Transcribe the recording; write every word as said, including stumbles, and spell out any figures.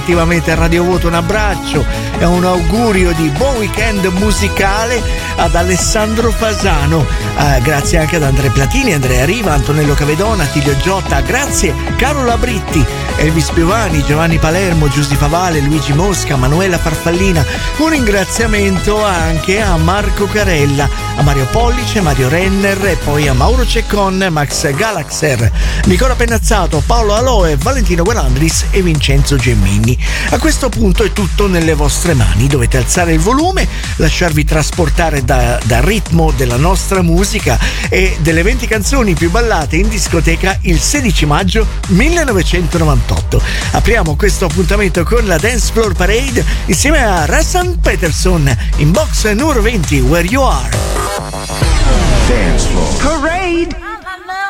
Attivamente a Radio Voto un abbraccio e un augurio di buon weekend musicale ad Alessandro Fasano, eh, grazie anche ad Andrea Platini, Andrea Riva, Antonello Cavedona, Tilio Giotta, grazie Carola Britti, Elvis Piovani, Giovanni Palermo, Giusy Favale, Luigi Mosca, Manuela Farfallina. Un ringraziamento anche a Marco Carella, a Mario Pollice, Mario Renner e poi a Mauro Ceccon, Max Galaxer, Nicola Pennazzato, Paolo Aloe, Valentino Gualandris e Vincenzo Gemmini. A questo punto è tutto nelle vostre mani, dovete alzare il volume, lasciarvi trasportare da, dal ritmo della nostra musica e delle venti canzoni più ballate in discoteca il sedici maggio millenovecentonovantotto. Apriamo questo appuntamento con la Dance Floor Parade insieme a Rassan Peterson in box numero venti, Where You Are. Dance Floor Parade.